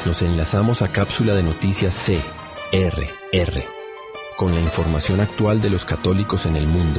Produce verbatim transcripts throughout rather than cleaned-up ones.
Nos enlazamos a Cápsula de Noticias C R R, con la información actual de los católicos en el mundo.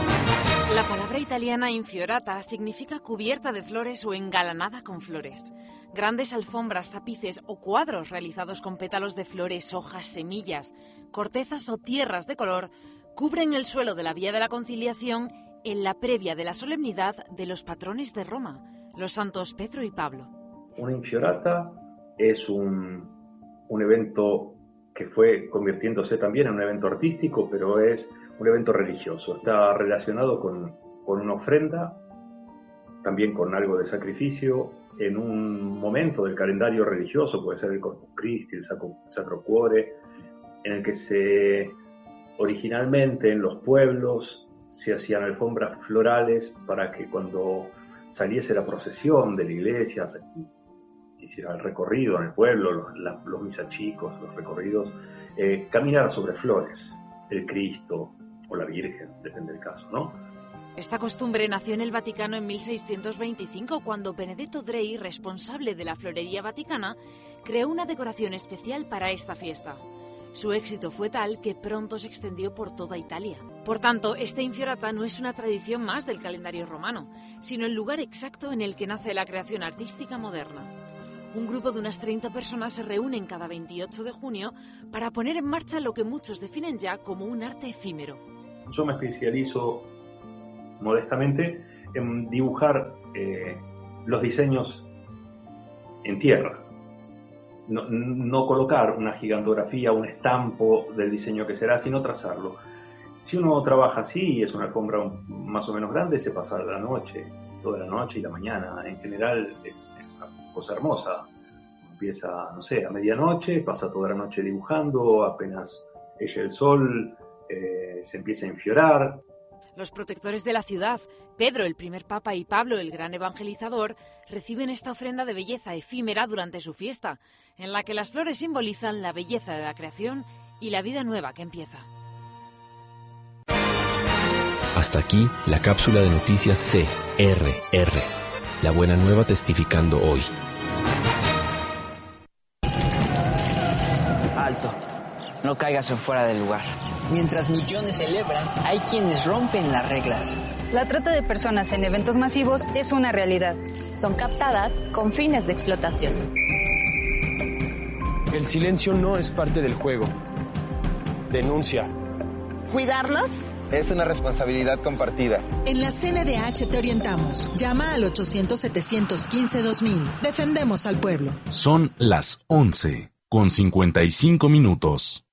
La palabra italiana infiorata significa cubierta de flores o engalanada con flores. Grandes alfombras, tapices o cuadros realizados con pétalos de flores, hojas, semillas, cortezas o tierras de color cubren el suelo de la Vía de la Conciliación en la previa de la solemnidad de los patrones de Roma, los santos Pedro y Pablo. Una infiorata es un, un evento que fue convirtiéndose también en un evento artístico, pero es un evento religioso. Está relacionado con, con una ofrenda, también con algo de sacrificio, en un momento del calendario religioso, puede ser el Corpus Christi, el Sacro, Sacro Cuore, en el que se, originalmente en los pueblos se hacían alfombras florales para que cuando saliese la procesión de la iglesia, se hiciera el recorrido en el pueblo, los, la, los misachicos, los recorridos, eh, caminar sobre flores, el Cristo o la Virgen, depende del caso, ¿no? Esta costumbre nació en el Vaticano en mil seiscientos veinticinco, cuando Benedetto Drei, responsable de la florería vaticana, creó una decoración especial para esta fiesta. Su éxito fue tal que pronto se extendió por toda Italia. Por tanto, esta infiorata no es una tradición más del calendario romano, sino el lugar exacto en el que nace la creación artística moderna. Un grupo de unas treinta personas se reúnen cada veintiocho de junio para poner en marcha lo que muchos definen ya como un arte efímero. Yo me especializo modestamente en dibujar eh, los diseños en tierra. No, no colocar una gigantografía, un estampo del diseño que será, sino trazarlo. Si uno trabaja así, es una alfombra más o menos grande, se pasa la noche, toda la noche y la mañana. En general es, es una cosa hermosa. Empieza, no sé, a medianoche, pasa toda la noche dibujando, apenas ella el sol, eh, se empieza a enfiorar. Los protectores de la ciudad, Pedro, el primer papa, y Pablo, el gran evangelizador, reciben esta ofrenda de belleza efímera durante su fiesta, en la que las flores simbolizan la belleza de la creación y la vida nueva que empieza. Hasta aquí la cápsula de noticias C R R. La buena nueva testificando hoy. Alto, no caigas en fuera del lugar. Mientras millones celebran, hay quienes rompen las reglas. La trata de personas en eventos masivos es una realidad. Son captadas con fines de explotación. El silencio no es parte del juego. Denuncia. ¿Cuidarnos? Es una responsabilidad compartida. En la C N D H te orientamos. Llama al ochocientos, setecientos quince, dos mil. Defendemos al pueblo. Son las once con cincuenta y cinco minutos.